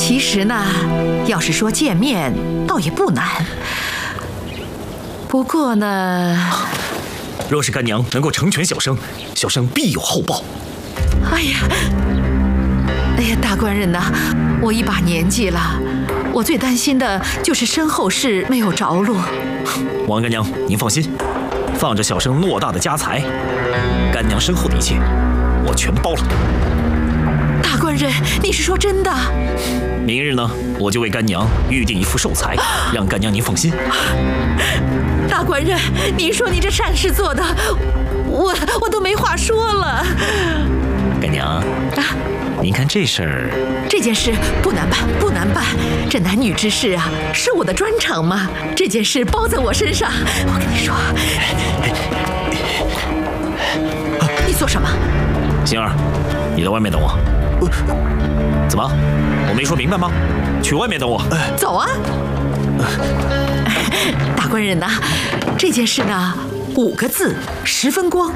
其实呢，要是说见面，倒也不难。不过呢， 若是干娘能够成全小生，小生必有厚报。 哎呀，大官人呐，我一把年纪了，我最担心的就是身后事没有着落。 王干娘，您放心，放着小生偌大的家财，干娘身后的一切，我全包了。 大官人，你是说真的？ 明日呢，我就为干娘预定一副寿材，让干娘您放心。 大官人，您说你这善事做的，我都没话说了。 干娘，您看这事儿， 这件事不难办，不难办。这男女之事啊，是我的专长嘛。这件事包在我身上。我跟你说，你做什么？ 星儿，你在外面等我。怎么？我没说明白吗？去外面等我。 走啊！大官人呐，这件事呢，5个字，10分光。